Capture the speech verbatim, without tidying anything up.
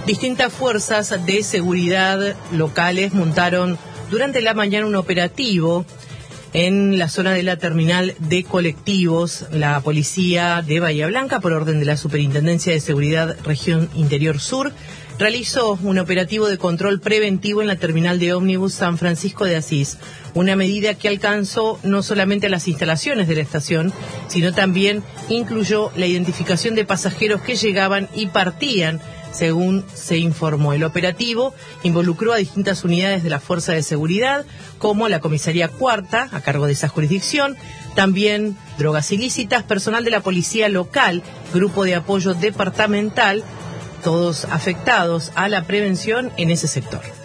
Distintas fuerzas de seguridad locales montaron durante la mañana un operativo en la zona de la terminal de colectivos. La policía de Bahía Blanca, por orden de la Superintendencia de Seguridad Región Interior Sur, realizó un operativo de control preventivo en la terminal de ómnibus San Francisco de Asís, una medida que alcanzó no solamente las instalaciones de la estación, sino también incluyó la identificación de pasajeros que llegaban y partían, según se informó. El operativo involucró a distintas unidades de la Fuerza de Seguridad, como la Comisaría Cuarta, a cargo de esa jurisdicción, también drogas ilícitas, personal de la Policía Local, Grupo de Apoyo Departamental, todos afectados a la prevención en ese sector.